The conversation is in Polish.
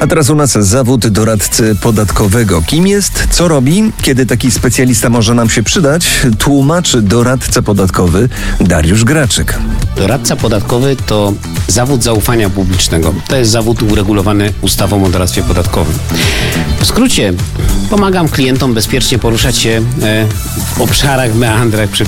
A teraz u nas zawód doradcy podatkowego. Kim jest, co robi, kiedy taki specjalista może nam się przydać, tłumaczy doradca podatkowy Dariusz Graczyk. Doradca podatkowy to zawód zaufania publicznego. To jest zawód uregulowany ustawą o doradztwie podatkowym. W skrócie, pomagam klientom bezpiecznie poruszać się w obszarach, w meandrach przepisów